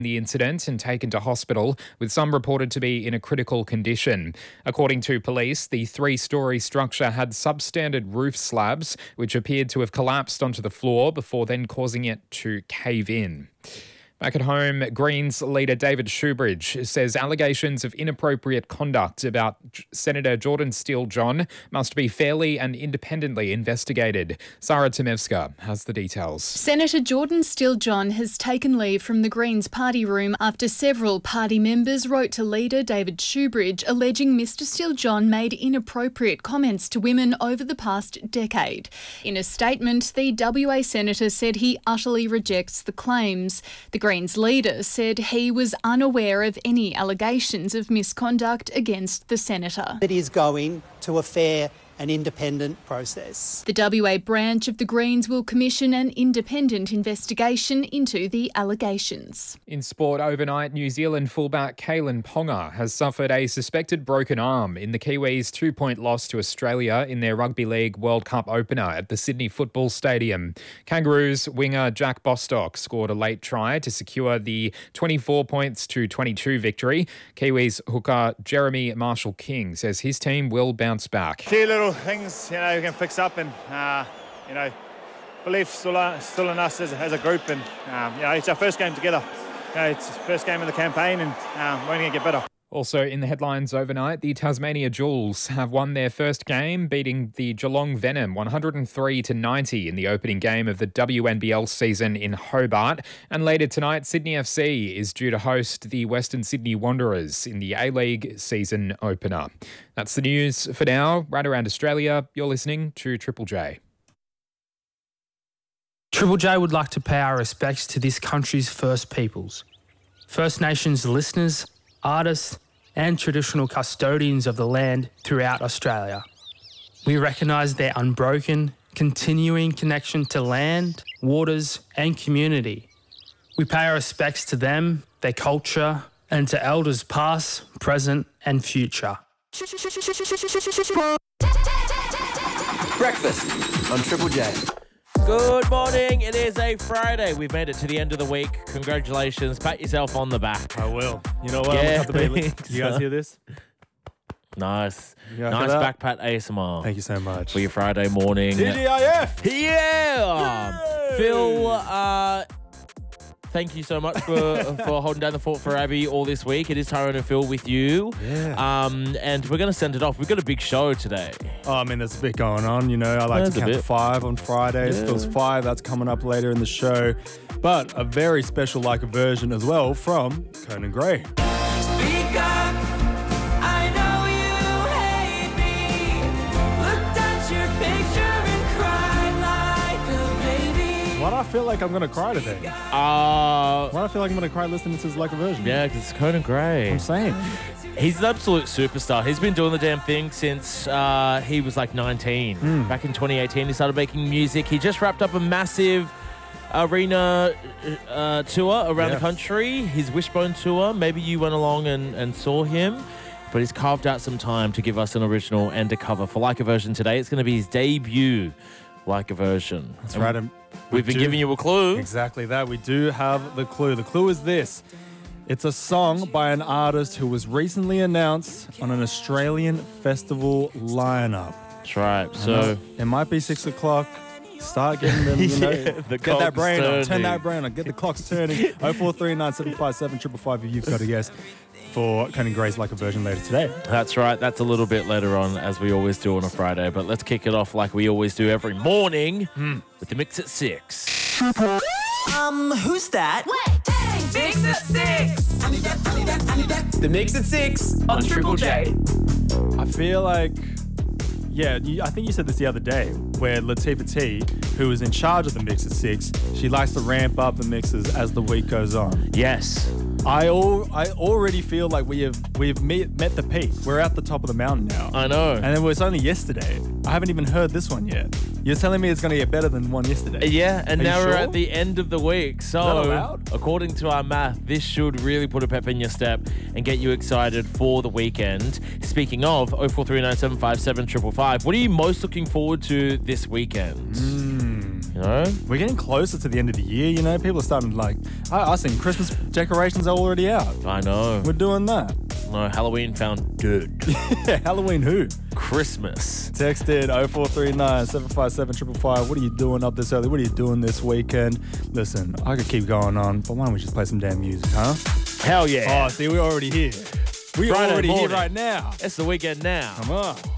the incident and taken to hospital, with some reported to be in a critical condition. According to police, the 3-storey structure had substandard roof slabs, which appeared to have collapsed onto the floor before then causing it to cave in. Back at home, Greens leader David Shoebridge says allegations of inappropriate conduct about Senator Jordan Steele-John must be fairly and independently investigated. Sarah Timevska has the details. Senator Jordan Steele-John has taken leave from the Greens party room after several party members wrote to leader David Shoebridge alleging Mr Steele-John made inappropriate comments to women over the past decade. In a statement, the WA senator said he utterly rejects the claims. The Greens leader said he was unaware of any allegations of misconduct against the senator. It is going to a fair and independent process. The WA branch of the Greens will commission an independent investigation into the allegations. In sport overnight, New Zealand fullback Kalen Ponga has suffered a suspected broken arm in the Kiwis' 2-point loss to Australia in their Rugby League World Cup opener at the Sydney Football Stadium. Kangaroos winger Jack Bostock scored a late try to secure the 24 points to 22 victory. Kiwis hooker Jeremy Marshall-King says his team will bounce back. Few little things, we can fix up, and belief still in us as a group, and it's our first game together. It's the first game of the campaign, and we're going to get better. Also in the headlines overnight, the Tasmania Jewels have won their first game, beating the Geelong Venom 103-90 in the opening game of the WNBL season in Hobart. And later tonight, Sydney FC is due to host the Western Sydney Wanderers in the A-League season opener. That's the news for now. Right around Australia, you're listening to Triple J. Triple J would like to pay our respects to this country's First Peoples, First Nations listeners, artists and traditional custodians of the land throughout Australia. We recognise their unbroken, continuing connection to land, waters and community. We pay our respects to them, their culture and to elders past, present and future. Breakfast on Triple J. Good morning. It is a Friday. We've made it to the end of the week. Congratulations. Pat yourself on the back. I will. You know what? Yeah, I'm gonna have to be. You guys hear this? Nice. Yeah, Nice back pat ASMR. Thank you so much. For your Friday morning. TGIF! Yeah! Phil, thank you so much for holding down the fort for Abby all this week. It is Tyrone and Phil with you. Yeah. And we're going to send it off. We've got a big show today. Oh, there's a bit going on. I like to count to 5 on Fridays. Yeah. Phil's 5. That's coming up later in the show. But a very special version as well from Conan Gray. Speak up, I know you hate me. Looked at your picture and cried like a baby. Why do I feel like I'm going to cry today? Why do I feel like I'm going to cry listening to his version? Yeah, because it's Conan Gray. I'm saying. He's an absolute superstar. He's been doing the damn thing since he was 19. Back in 2018, he started making music. He just wrapped up a massive arena tour around the country, his Wishbone tour. Maybe you went along and saw him, but he's carved out some time to give us an original and a cover for Like a Version today. It's going to be his debut Like a Version. That's right. We've been giving you a clue. Exactly that. We do have the clue. The clue is this. It's a song by an artist who was recently announced on an Australian festival lineup. That's right. So it might be 6 o'clock. Start getting them, get that brain on. Turn that brain on. Get the clocks turning. 0439 757 555 if you've got a guess for Conan Gray's Like a Version later today. That's right. That's a little bit later on, as we always do on a Friday. But let's kick it off like we always do every morning with the Mix at 6. Who's that? Mix at 6. The Mix at 6 on Triple J. I feel like, I think you said this the other day, where Latifah T, who is in charge of the Mix at 6, she likes to ramp up the mixes as the week goes on. Yes. I already feel like we've met the peak. We're at the top of the mountain now. I know. And it was only yesterday. I haven't even heard this one yet. You're telling me it's going to get better than one yesterday? Yeah, and now we're sure? at the end of the week. So, according to our math, this should really put a pep in your step and get you excited for the weekend. Speaking of, 0439 757 555, what are you most looking forward to this weekend? You know? We're getting closer to the end of the year, you know? People are starting to like... I think Christmas decorations are already out. I know. We're doing that. No, Halloween found good. Yeah, Halloween who? Christmas. Text in 0439 757 555. What are you doing up this early? What are you doing this weekend? Listen, I could keep going on, but why don't we just play some damn music, huh? Hell yeah. Oh, see, we're already here. We're Friday already morning. here right now. It's the weekend now. Come on.